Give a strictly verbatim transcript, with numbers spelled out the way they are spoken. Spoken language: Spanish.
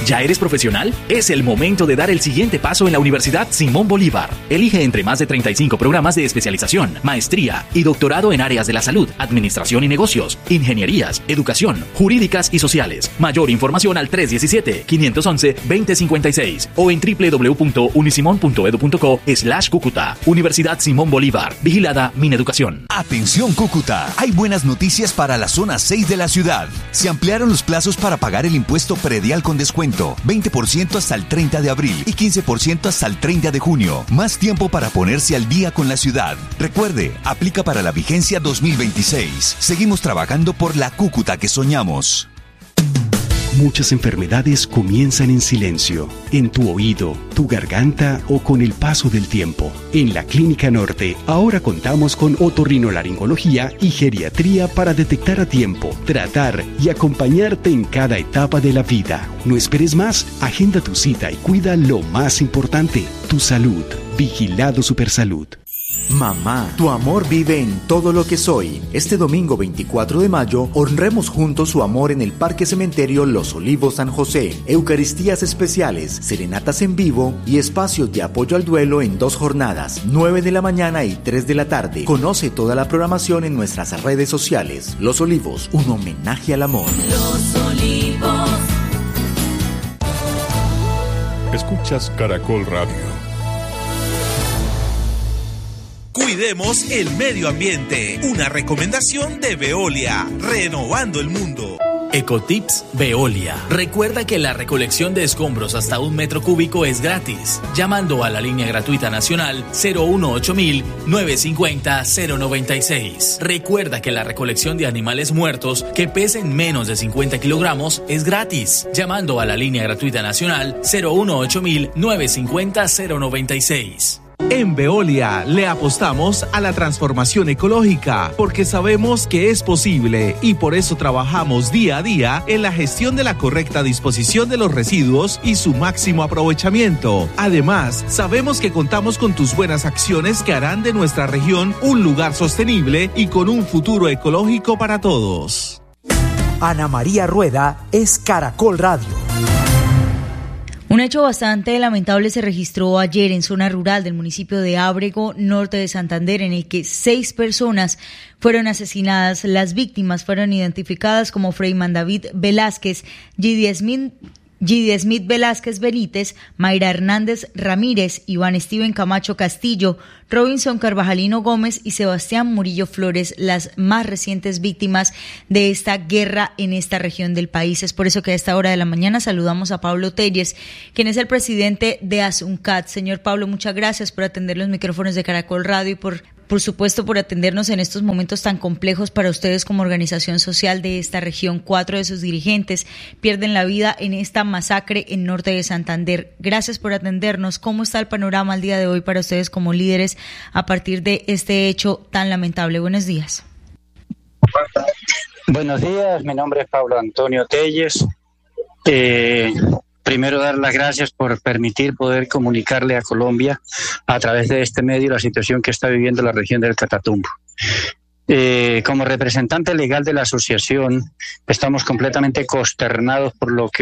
¿Ya eres profesional? Es el momento de dar el siguiente paso en la Universidad Simón Bolívar. Elige entre más de treinta y cinco programas de especialización, maestría y doctorado en áreas de la salud, administración y negocios, ingenierías, educación, jurídicas y sociales. Mayor información al tres uno siete, cinco uno uno, dos cero cinco seis o en doble u doble u doble u punto unisimon punto edu punto co slash Cúcuta. Universidad Simón Bolívar. Vigilada Mineducación. Atención Cúcuta. Hay buenas noticias para la zona seis de la ciudad. Se ampliaron los plazos para pagar el impuesto predial con descuento. veinte por ciento hasta el treinta de abril y quince por ciento hasta el treinta de junio. Más tiempo para ponerse al día con la ciudad. Recuerde, aplica para la vigencia dos mil veintiséis. Seguimos trabajando por la Cúcuta que soñamos. Muchas enfermedades comienzan en silencio, en tu oído, tu garganta o con el paso del tiempo. En la Clínica Norte, ahora contamos con otorrinolaringología y geriatría para detectar a tiempo, tratar y acompañarte en cada etapa de la vida. No esperes más, agenda tu cita y cuida lo más importante, tu salud. Vigilado Supersalud. Mamá, tu amor vive en todo lo que soy. Este domingo veinticuatro de mayo, honremos juntos su amor en el Parque Cementerio Los Olivos San José. Eucaristías especiales, serenatas en vivo y espacios de apoyo al duelo en dos jornadas, nueve de la mañana y tres de la tarde. Conoce toda la programación en nuestras redes sociales. Los Olivos, un homenaje al amor. Los Olivos. Escuchas Caracol Radio. Cuidemos el medio ambiente. Una recomendación de Veolia. Renovando el mundo. Ecotips Veolia. Recuerda que la recolección de escombros hasta un metro cúbico es gratis. Llamando a la línea gratuita nacional cero uno ocho mil, novecientos cincuenta, cero noventa y seis. Recuerda que la recolección de animales muertos que pesen menos de cincuenta kilogramos es gratis. Llamando a la línea gratuita nacional cero uno ocho mil, novecientos cincuenta, cero noventa y seis. En Veolia le apostamos a la transformación ecológica porque sabemos que es posible y por eso trabajamos día a día en la gestión de la correcta disposición de los residuos y su máximo aprovechamiento. Además, sabemos que contamos con tus buenas acciones que harán de nuestra región un lugar sostenible y con un futuro ecológico para todos. Ana María Rueda es Caracol Radio. Un hecho bastante lamentable se registró ayer en zona rural del municipio de Ábrego, norte de Santander, en el que seis personas fueron asesinadas. Las víctimas fueron identificadas como Freyman David Velázquez, Gidia Smith, Gidia Smith Velázquez Benítez, Mayra Hernández Ramírez, Iván Steven Camacho Castillo, Robinson Carvajalino Gómez y Sebastián Murillo Flores, las más recientes víctimas de esta guerra en esta región del país. Es por eso que a esta hora de la mañana saludamos a Pablo Telles, quien es el presidente de ASUNCAT. Señor Pablo, muchas gracias por atender los micrófonos de Caracol Radio y por Por supuesto, por atendernos en estos momentos tan complejos para ustedes como organización social de esta región. Cuatro de sus dirigentes pierden la vida en esta masacre en norte de Santander. Gracias por atendernos. ¿Cómo está el panorama al día de hoy para ustedes como líderes a partir de este hecho tan lamentable? Buenos días. Buenos días, mi nombre es Pablo Antonio Telles. Eh... Primero, dar las gracias por permitir poder comunicarle a Colombia a través de este medio la situación que está viviendo la región del Catatumbo. Eh, como representante legal de la asociación, estamos completamente consternados por lo que